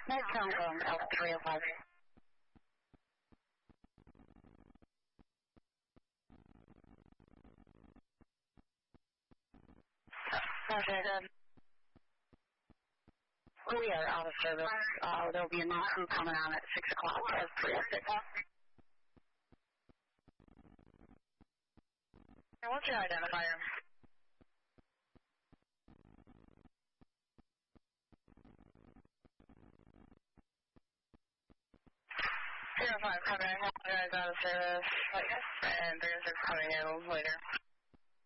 Next time going up 305. Okay, good. We are out of service. There'll be a new crew coming on at 6 o'clock as 306. What's your identifier? 05, coming in, guys out of service, and 306 coming in later.